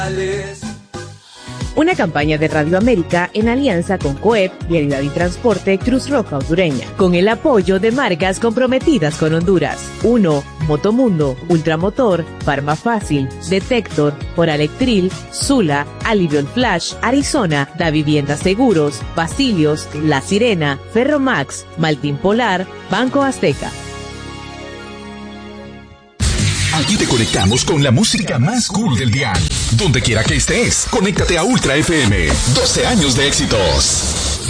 Una campaña de Radio América en alianza con COEP, Vialidad y Transporte Cruz Roja Hondureña, con el apoyo de marcas comprometidas con Honduras. 1. Motomundo, Ultramotor, Farma Fácil, Detector, Oralectril, Sula, Alivion Flash, Arizona, Da Vivienda Seguros, Basilios, La Sirena, Ferromax, Maltín Polar, Banco Azteca. Aquí te conectamos con la música más cool del día. Donde quiera que estés, conéctate a Ultra FM. 12 años de éxitos.